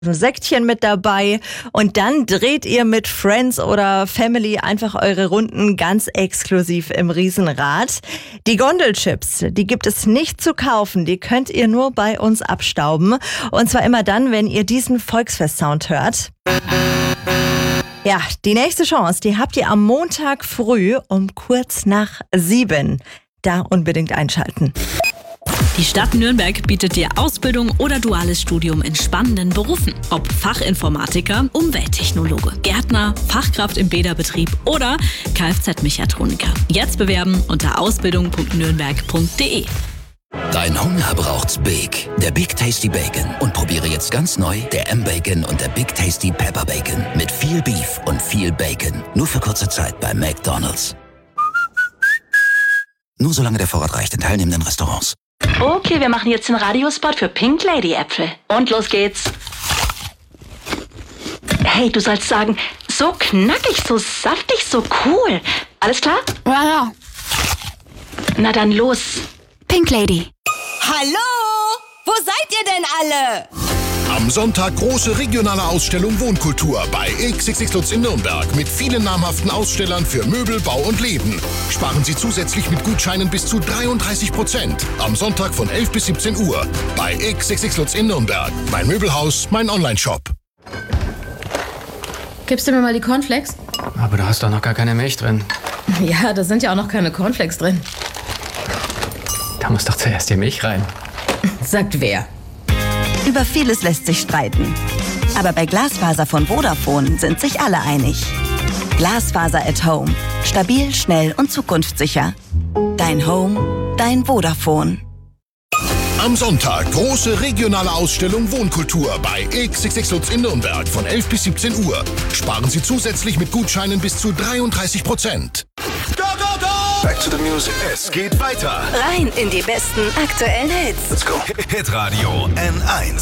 ein Säckchen mit dabei und dann dreht ihr mit Friends oder Family einfach eure Runden ganz exklusiv im Riesenrad. Die Gondelchips, die gibt es nicht zu kaufen, die könnt ihr nur bei uns abstauben. Und zwar immer dann, wenn ihr diesen Volksfest-Sound hört. Ja, die nächste Chance, die habt ihr am Montag früh um kurz nach 7. Da unbedingt einschalten. Die Stadt Nürnberg bietet dir Ausbildung oder duales Studium in spannenden Berufen. Ob Fachinformatiker, Umwelttechnologe, Gärtner, Fachkraft im Bäderbetrieb oder Kfz-Mechatroniker. Jetzt bewerben unter ausbildung.nürnberg.de. Dein Hunger braucht's Big. Der Big Tasty Bacon. Und probiere jetzt ganz neu der M-Bacon und der Big Tasty Pepper Bacon. Mit viel Beef und viel Bacon. Nur für kurze Zeit bei McDonald's. Nur solange der Vorrat reicht in teilnehmenden Restaurants. Okay, wir machen jetzt den Radiospot für Pink Lady Äpfel. Und los geht's. Hey, du sollst sagen, so knackig, so saftig, so cool. Alles klar? Ja. Na dann los. Pink Lady. Hallo? Wo seid ihr denn alle? Am Sonntag große regionale Ausstellung Wohnkultur bei XXX Lutz in Nürnberg mit vielen namhaften Ausstellern für Möbel, Bau und Leben. Sparen Sie zusätzlich mit Gutscheinen bis zu 33%. Am Sonntag von 11 bis 17 Uhr bei XXX Lutz in Nürnberg. Mein Möbelhaus, mein Onlineshop. Gibst du mir mal die Cornflakes? Aber du hast doch noch gar keine Milch drin. Ja, da sind ja auch noch keine Cornflakes drin. Da muss doch zuerst die Milch rein. Sagt wer? Über vieles lässt sich streiten. Aber bei Glasfaser von Vodafone sind sich alle einig. Glasfaser at Home. Stabil, schnell und zukunftssicher. Dein Home, dein Vodafone. Am Sonntag große regionale Ausstellung Wohnkultur bei XXX Lutz in Nürnberg von 11 bis 17 Uhr. Sparen Sie zusätzlich mit Gutscheinen bis zu 33%. Go, go, go! Back to the music. Es geht weiter. Rein in die besten aktuellen Hits. Let's go. Hitradio N1.